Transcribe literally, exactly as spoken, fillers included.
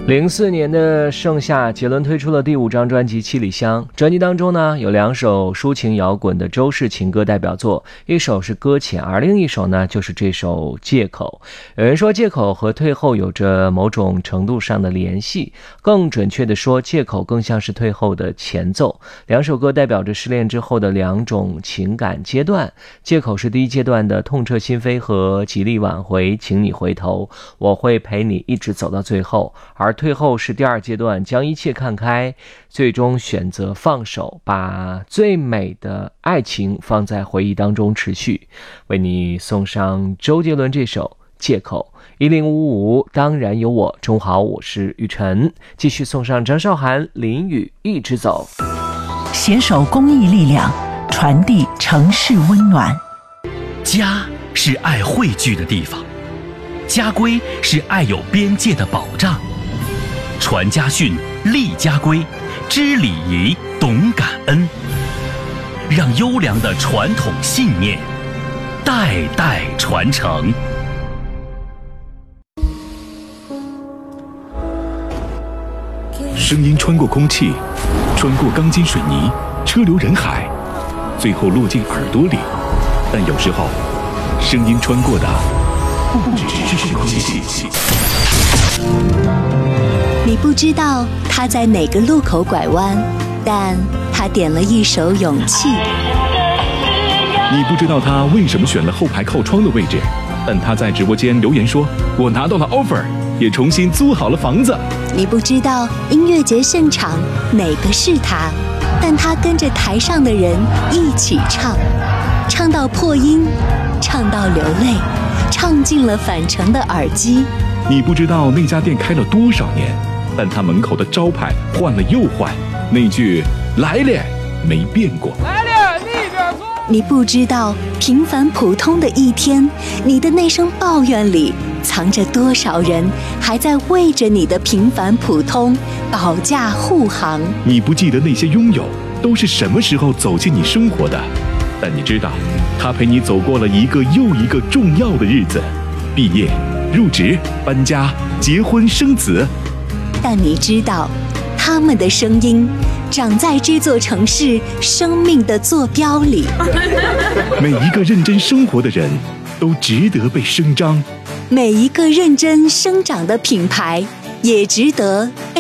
零四年的盛夏，杰伦推出了第五张专辑《七里香》。专辑当中呢，有两首抒情摇滚的周氏情歌代表作，一首是《搁浅》，而另一首呢，就是这首《借口》。有人说，《借口》和退后有着某种程度上的联系，更准确的说，《借口》更像是退后的前奏。两首歌代表着失恋之后的两种情感阶段。《借口》是第一阶段的痛彻心扉和极力挽回，请你回头，我会陪你一直走到最后。而退后是第二阶段，将一切看开，最终选择放手，把最美的爱情放在回忆当中持续。为你送上周杰伦这首《借口》。一零五五当然有我。中午好，我是雨晨。继续送上张韶涵、林雨一直走。 携手公益力量，传递城市温暖。 家是爱汇聚的地方，家规是爱有边界的保障。传家训，立家规，知礼仪，懂感恩，让优良的传统信念代代传承。 声音穿过空气，穿过钢筋水泥，车流人海，最后落进耳朵里。但有时候，声音穿过的不只是空气。 你不知道他在哪个路口拐弯，但他点了一首勇气。 你不知道他为什么选了后排靠窗的位置，但他在直播间留言说，我拿到了 offer， 也重新租好了房子。 你不知道音乐节现场哪个是他，但他跟着台上的人一起唱，唱到破音，唱到流泪，唱进了返程的耳机。 你不知道那家店开了多少年，但他门口的招牌换了又换，那句来了没变过。 来了，那边坐。 你不知道平凡普通的一天，你的那声抱怨里藏着多少人还在为着你的平凡普通保驾护航。 你不记得那些拥有都是什么时候走进你生活的，但你知道他陪你走过了一个又一个重要的日子，毕业、入职、搬家、结婚、生子。 但你知道他们的声音长在这座城市生命的坐标里。 每一个认真生活的人都值得被声张， 每一个认真生长的品牌也值得被